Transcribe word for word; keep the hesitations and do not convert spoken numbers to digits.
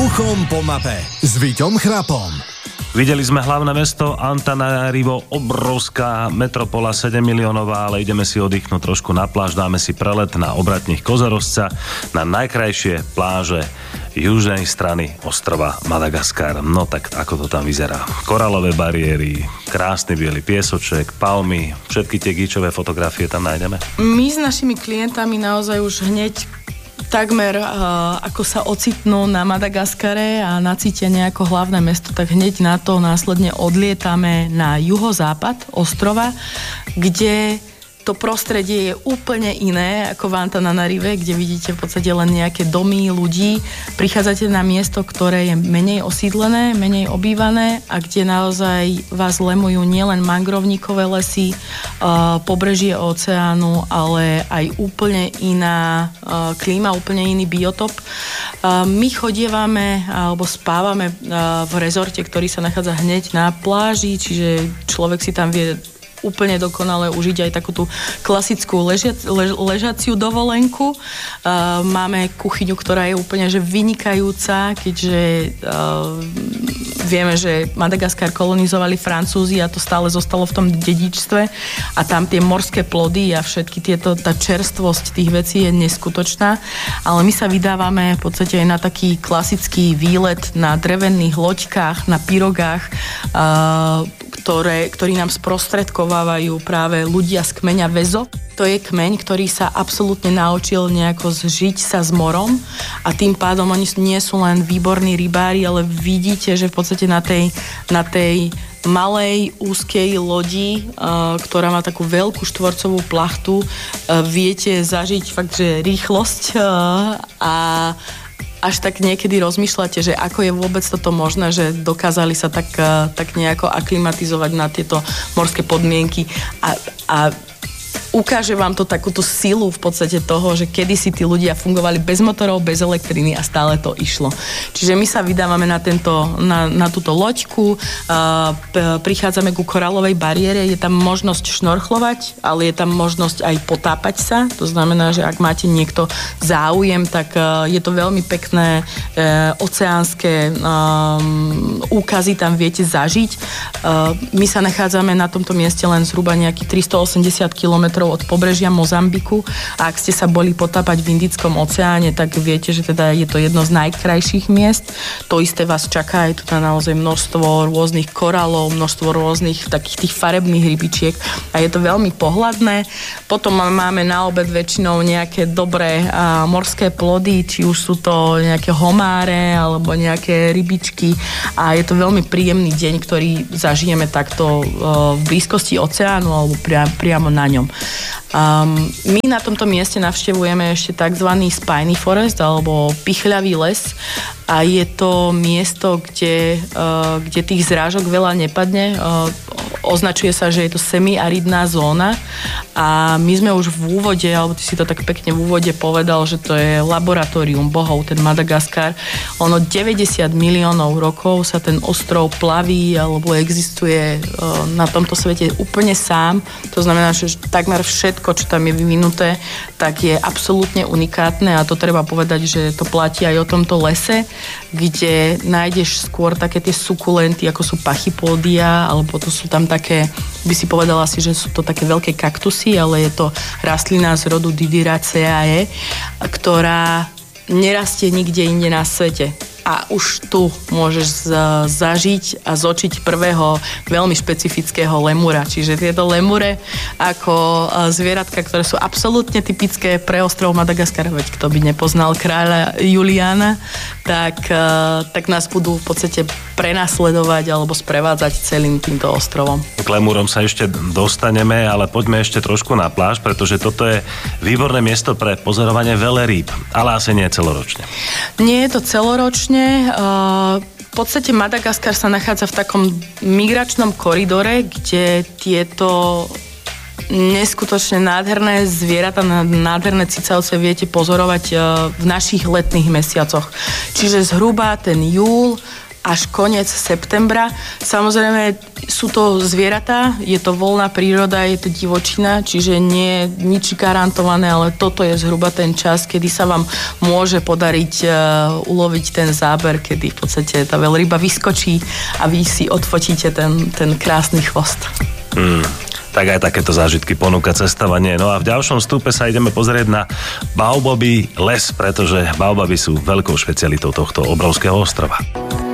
Uchom po mape s Víťom Chrapom. Videli sme hlavné mesto Antananarivo, obrovská metropola sedem miliónová, ale ideme si oddychnúť trošku na pláž, dáme si prelet na obratník Kozorozca, na najkrajšie pláže južnej strany ostrova Madagaskar. No tak ako to tam vyzerá? Koralové bariéry, krásny biely piesoček, palmy, všetky tie gíčové fotografie tam nájdeme? My s našimi klientami naozaj už hneď takmer uh, ako sa ocitnú na Madagaskare a nacítia nejako hlavné mesto, tak hneď na to následne odlietame na juhozápad ostrova, kde to prostredie je úplne iné ako v Antananarive, kde vidíte v podstate len nejaké domy ľudí. Prichádzate na miesto, ktoré je menej osídlené, menej obývané a kde naozaj vás lemujú nielen mangrovníkové lesy, uh, pobrežie oceánu, ale aj úplne iná uh, klíma, úplne iný biotop. Uh, my chodievame alebo spávame uh, v rezorte, ktorý sa nachádza hneď na pláži, čiže človek si tam vie úplne dokonale užiť aj takú tú klasickú ležia, lež, ležaciu dovolenku. Uh, máme kuchyňu, ktorá je úplne že vynikajúca, keďže uh, vieme, že Madagaskar kolonizovali Francúzi a to stále zostalo v tom dedičstve a tam tie morské plody a všetky tieto, tá čerstvosť tých vecí je neskutočná, ale my sa vydávame v podstate aj na taký klasický výlet na drevených loďkách, na pirogách, uh, ktoré, ktorí nám sprostredkovávajú práve ľudia z kmeňa Vezo. To je kmeň, ktorý sa absolútne naučil nejako zžiť sa s morom a tým pádom oni nie sú len výborní rybári, ale vidíte, že v podstate na tej, na tej malej, úzkej lodi, uh, ktorá má takú veľkú štvorcovú plachtu, uh, viete zažiť fakt, že rýchlosť uh, a až tak niekedy rozmýšľate, že ako je vôbec toto možné, že dokázali sa tak, tak nejako aklimatizovať na tieto morské podmienky a, a ukáže vám to takúto silu v podstate toho, že kedysi tí ľudia fungovali bez motorov, bez elektriny a stále to išlo. Čiže my sa vydávame na, tento, na, na túto loďku, uh, p- prichádzame ku koralovej bariére, je tam možnosť šnorchlovať, ale je tam možnosť aj potápať sa, to znamená, že ak máte niekto záujem, tak uh, je to veľmi pekné uh, oceánske um, úkazy tam viete zažiť. Uh, my sa nachádzame na tomto mieste len zhruba nejakých tristoosemdesiat kilometrov od pobrežia Mozambiku a ak ste sa boli potápať v Indickom oceáne, tak viete, že teda je to jedno z najkrajších miest. To isté vás čaká, je tu naozaj množstvo rôznych korálov, množstvo rôznych takých tých farebných rybičiek a je to veľmi pohľadné. Potom máme na obed väčšinou nejaké dobré a, morské plody, či už sú to nejaké homáre alebo nejaké rybičky a je to veľmi príjemný deň, ktorý zažijeme takto a, v blízkosti oceánu alebo pria, priamo na ňom. Um, my na tomto mieste navštevujeme ešte tzv. Spiny Forest alebo pichľavý les a je to miesto, kde, uh, kde tých zrážok veľa nepadne. Uh, označuje sa, že je to semiaridná zóna a my sme už v úvode, alebo ty si to tak pekne v úvode povedal, že to je laboratórium bohov, ten Madagaskar. Ono deväťdesiat miliónov rokov sa ten ostrov plaví alebo existuje uh, na tomto svete úplne sám. To znamená, že takmer všetko, čo tam je vyvinuté, tak je absolútne unikátne a to treba povedať, že to platí aj o tomto lese, kde nájdeš skôr také tie sukulenty, ako sú pachypódia, alebo to sú tam také, by si povedala si, že sú to také veľké kaktusy, ale je to rastlina z rodu Didiraceae, ktorá nerastie nikde inde na svete. A už tu môžeš zažiť a zočiť prvého veľmi špecifického lemura. Čiže tieto lemure ako zvieratka, ktoré sú absolútne typické pre ostrov Madagaskar, veď kto by nepoznal kráľa Juliana, tak, tak nás budú v podstate prenasledovať alebo sprevádzať celým týmto ostrovom. K lemurom sa ešte dostaneme, ale poďme ešte trošku na pláž, pretože toto je výborné miesto pre pozorovanie veľerýb, ale asi nie celoročne. Nie je to celoročne. V podstate Madagaskar sa nachádza v takom migračnom koridore, kde tieto neskutočne nádherné zvieratá, nádherné cicavce viete pozorovať v našich letných mesiacoch. Čiže zhruba ten júl až koniec septembra. Samozrejme, sú to zvieratá, je to voľná príroda, je to divočina, čiže nie je nič garantované, ale toto je zhruba ten čas, kedy sa vám môže podariť uh, uloviť ten záber, kedy v podstate tá veľryba vyskočí a vy si odfotíte ten, ten krásny chvost. Hmm. Tak aj takéto zážitky ponúka cestovanie. No a v ďalšom stupe sa ideme pozrieť na Baobabí les, pretože baobaby sú veľkou špecialitou tohto obrovského ostrova.